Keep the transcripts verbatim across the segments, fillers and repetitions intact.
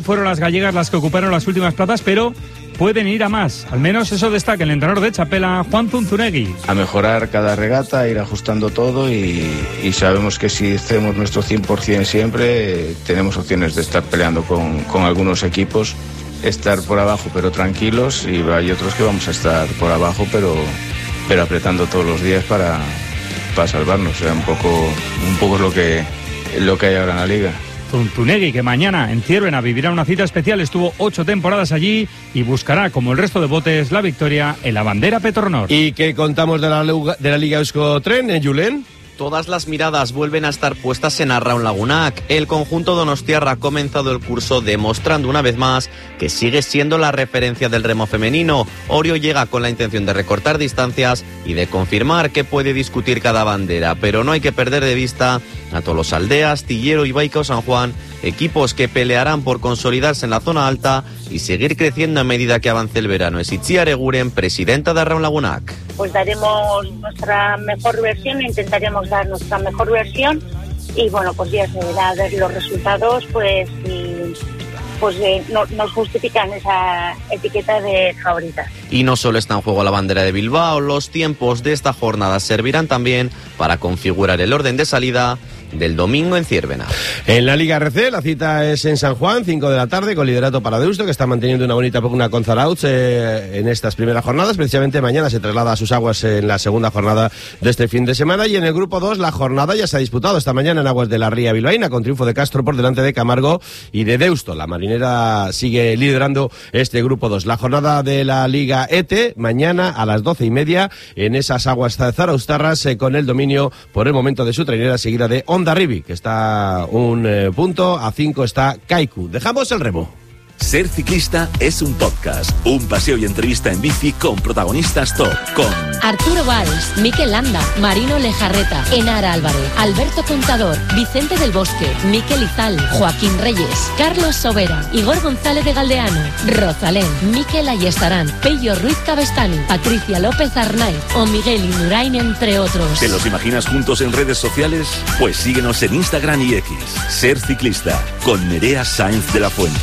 fueron las gallegas las que ocuparon las últimas plazas, pero pueden ir a más. Al menos eso destaca el entrenador de Txapela, Juan Zunzunegui. A mejorar cada regata, ir ajustando todo y, y sabemos que si hacemos nuestro cien por ciento siempre, eh, tenemos opciones de estar peleando con, con algunos equipos, estar por abajo pero tranquilos, y hay otros que vamos a estar por abajo pero, pero apretando todos los días para, para salvarnos. O sea, un poco, un poco lo que, lo que hay ahora en la liga. Zunzunegui, que mañana en Ciervena vivirá una cita especial, estuvo ocho temporadas allí y buscará, como el resto de botes, la victoria en la bandera Petronor. ¿Y qué contamos de la, de la Liga Euskotren, en Julen? Todas las miradas vuelven a estar puestas en Arraun Lagunac. El conjunto donostiarra ha comenzado el curso demostrando una vez más que sigue siendo la referencia del remo femenino. Orio llega con la intención de recortar distancias y de confirmar que puede discutir cada bandera, pero no hay que perder de vista a Tolosa, Astillero y Baikao San Juan, equipos que pelearán por consolidarse en la zona alta y seguir creciendo a medida que avance el verano. Es Itziar Eguren, presidenta de Arraun Lagunac. Pues daremos nuestra mejor versión, intentaremos dar nuestra mejor versión y bueno, pues ya se verá ver los resultados, pues y, pues eh, no, nos justifican esa etiqueta de favoritas. Y no solo está en juego la bandera de Bilbao, los tiempos de esta jornada servirán también para configurar el orden de salida del domingo en Ciervena. En la Liga R C, la cita es en San Juan, cinco de la tarde, con liderato para Deusto, que está manteniendo una bonita pugna con Zarautz eh, en estas primeras jornadas. Precisamente mañana se traslada a sus aguas en la segunda jornada de este fin de semana. Y en el grupo dos, la jornada ya se ha disputado esta mañana en aguas de la Ría Bilbaína, con triunfo de Castro por delante de Camargo y de Deusto. La Marinera sigue liderando este grupo dos. La jornada de la Liga E T, mañana a las doce y media, en esas aguas zaraustarras, eh, con el dominio por el momento de su trainera, seguida de Hondarribi, que está un eh, punto, a cinco está Kaiku. Dejamos el remo. Ser ciclista es un podcast, un paseo y entrevista en bici con protagonistas top, con Arturo Valls, Mikel Landa, Marino Lejarreta, Enara Álvarez, Alberto Contador, Vicente del Bosque, Mikel Izal, Joaquín Reyes, Carlos Sobera, Igor González de Galdeano, Rosalén, Mikel Ayestarán, Pello Ruiz Cabestani, Patricia López Arnaiz o Miguel Indurain, entre otros. ¿Te los imaginas juntos en redes sociales? Pues síguenos en Instagram y X. Ser ciclista, con Nerea Sáenz de la Fuente.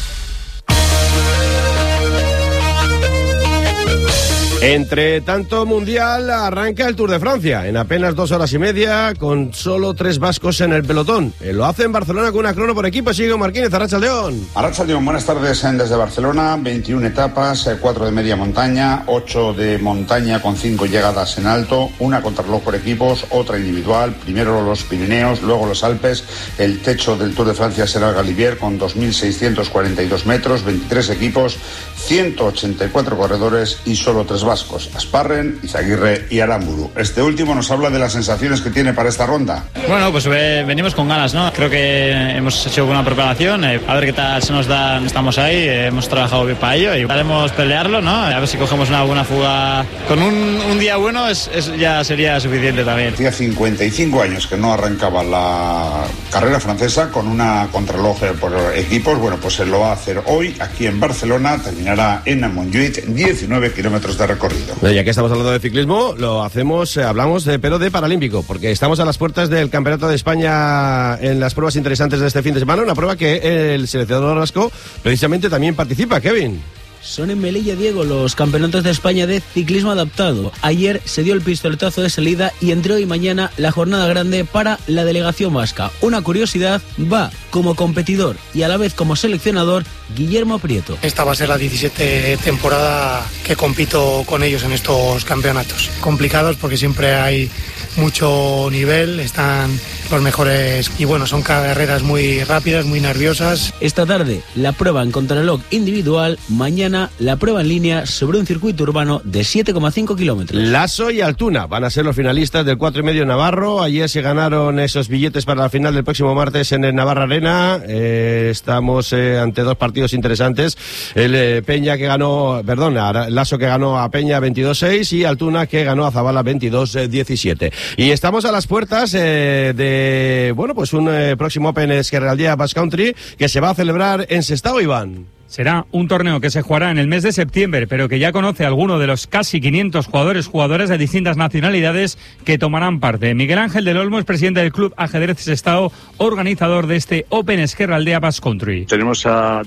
Entre tanto mundial, arranca el Tour de Francia en apenas dos horas y media, con solo tres vascos en el pelotón. Lo hace en Barcelona con una crono por equipo. Sigue Marquínez, Arratsaldeon. Arratsaldeon, buenas tardes desde Barcelona. veintiuna etapas, cuatro de media montaña, ocho de montaña con cinco llegadas en alto, una contrarreloj por equipos, otra individual. Primero los Pirineos, luego los Alpes. El techo del Tour de Francia será el Galibier con dos mil seiscientos cuarenta y dos metros, veintitrés equipos, ciento ochenta y cuatro corredores y solo tres vascos: Asparren, Izaguirre y Aramburu. Este último nos habla de las sensaciones que tiene para esta ronda. Bueno, pues eh, venimos con ganas, ¿no? Creo que hemos hecho buena preparación, eh, a ver qué tal se nos da, estamos ahí, eh, hemos trabajado bien para ello y haremos pelearlo, ¿no? A ver si cogemos una buena fuga. Con un, un día bueno es, es, ya sería suficiente también. Hacía cincuenta y cinco años que no arrancaba la carrera francesa con una contrarreloj por equipos. Bueno, pues se lo va a hacer hoy aquí en Barcelona, terminará en Montjuïc, diecinueve kilómetros de recorrido. Ya que estamos hablando de ciclismo, lo hacemos, eh, hablamos de, pero de paralímpico, porque estamos a las puertas del Campeonato de España en las pruebas interesantes de este fin de semana, una prueba que el seleccionador vasco precisamente también participa. Kevin. Son en Melilla, Diego, los campeonatos de España de ciclismo adaptado. Ayer se dio el pistoletazo de salida y entre hoy y mañana la jornada grande para la delegación vasca. Una curiosidad, va como competidor y a la vez como seleccionador Guillermo Prieto. Esta va a ser la diecisiete temporada que compito con ellos en estos campeonatos. Complicados porque siempre hay mucho nivel, están los mejores y bueno, son carreras muy rápidas, muy nerviosas. Esta tarde la prueba en contrarreloj individual, mañana la prueba en línea sobre un circuito urbano de siete coma cinco kilómetros. Lasso y Altuna van a ser los finalistas del cuatro y medio Navarro. Ayer se ganaron esos billetes para la final del próximo martes en el Navarra Arena. Eh, estamos eh, ante dos partidos interesantes. El eh, Peña que ganó, perdón, Lasso que ganó a Peña veintidós seis y Altuna que ganó a Zabala veintidós diecisiete. Y estamos a las puertas eh, de, bueno, pues un eh, próximo Open Ezkerraldea Basque Country que se va a celebrar en Sestao, Iván. Será un torneo que se jugará en el mes de septiembre, pero que ya conoce a alguno de los casi quinientos jugadores jugadoras de distintas nacionalidades que tomarán parte. Miguel Ángel del Olmo es presidente del Club Ajedrez Sestao, organizador de este Open Ezkerraldea Basque Country. Tenemos a